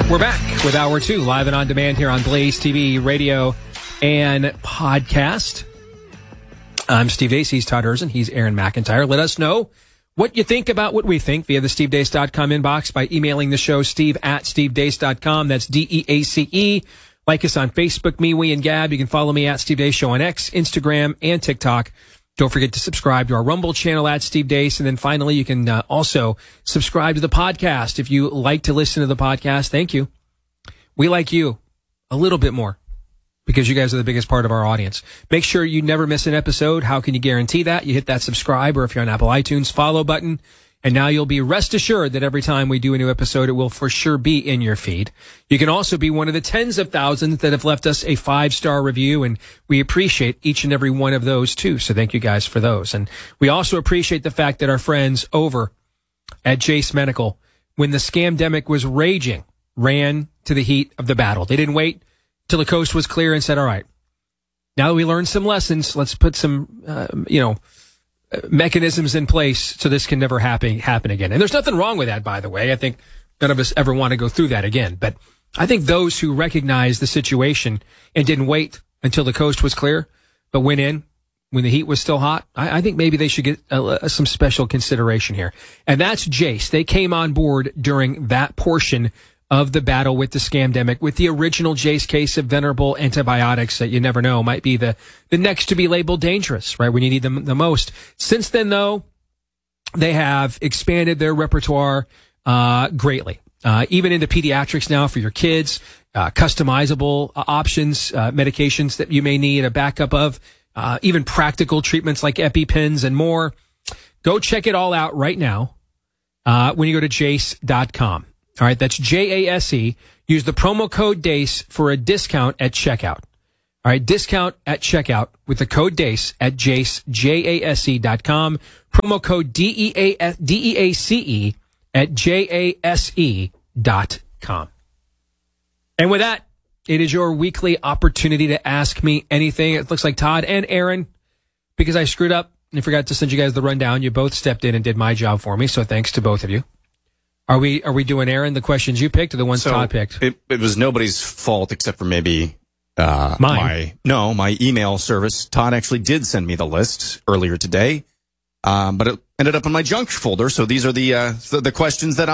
We're back with Hour 2, live and on demand here on Blaze TV, radio, and podcast. I'm Steve Deace. He's Todd Erzin. He's Aaron McIntyre. Let us know what you think about what we think via the stevedeace.com inbox by emailing the show, steve@stevedeace.com. That's DEACE. Like us on Facebook, MeWe, and Gab. You can follow me at Steve Deace Show on X, Instagram, and TikTok. Don't forget to subscribe to our Rumble channel at Steve Deace. And then finally, you can also subscribe to the podcast. If you like to listen to the podcast, thank you. We like you a little bit more because you guys are the biggest part of our audience. Make sure you never miss an episode. How can you guarantee that? You hit that subscribe, or if you're on Apple iTunes, follow button. And now you'll be rest assured that every time we do a new episode, it will for sure be in your feed. You can also be one of the tens of thousands that have left us a 5-star review, and we appreciate each and every one of those too. So thank you guys for those. And we also appreciate the fact that our friends over at Jase Medical, when the scamdemic was raging, ran to the heat of the battle. They didn't wait till the coast was clear and said, all right, now that we learned some lessons, let's put some, mechanisms in place so this can never happen again. And there's nothing wrong with that, by the way. I think none of us ever want to go through that again. But I think those who recognized the situation and didn't wait until the coast was clear, but went in when the heat was still hot, I think maybe they should get some special consideration here. And that's Jase. They came on board during that portion of the battle with the scamdemic, with the original Jase case of venerable antibiotics that you never know might be the next to be labeled dangerous, right, when you need them the most. Since then, though, they have expanded their repertoire greatly, even into pediatrics now for your kids, customizable options, medications that you may need a backup of, even practical treatments like EpiPens and more. Go check it all out right now when you go to jase.com. All right, that's JASE. Use the promo code DEACE for a discount at checkout. All right, discount at checkout with the code DEACE at JASE.com. Promo code DEACE at JASE.com. And with that, it is your weekly opportunity to ask me anything. It looks like Todd and Aaron, because I screwed up and forgot to send you guys the rundown, you both stepped in and did my job for me, so thanks to both of you. Are we doing, Aaron, the questions you picked or the ones Todd picked? It was nobody's fault except for maybe mine. My email service. Todd actually did send me the list earlier today, but it ended up in my junk folder. So these are the questions that